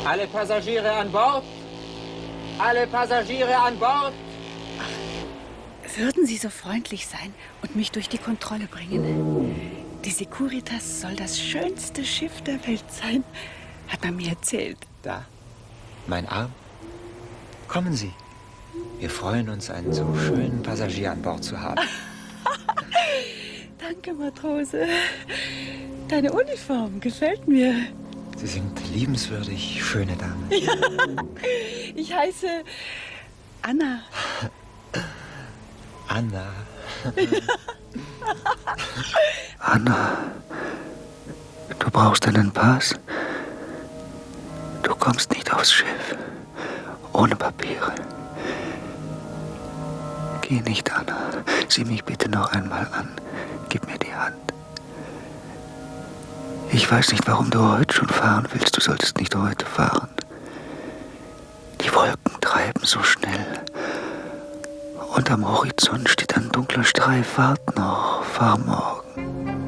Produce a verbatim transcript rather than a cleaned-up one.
Alle Passagiere an Bord? Alle Passagiere an Bord? Würden Sie so freundlich sein und mich durch die Kontrolle bringen? Die Securitas soll das schönste Schiff der Welt sein, hat man mir erzählt. Da, mein Arm. Kommen Sie. Wir freuen uns, einen so schönen Passagier an Bord zu haben. Danke, Matrose. Deine Uniform gefällt mir. Sie sind liebenswürdig, schöne Dame. Ja. Ich heiße Anna. Anna. Anna, du brauchst einen Pass. Du kommst nicht aufs Schiff. Ohne Papiere. Geh nicht, Anna. Sieh mich bitte noch einmal an. Gib mir die Hand. Ich weiß nicht, warum du heute schon fahren willst. Du solltest nicht heute fahren. Die Wolken treiben so schnell. Und am Horizont steht ein dunkler Streif. Wart noch, fahr morgen.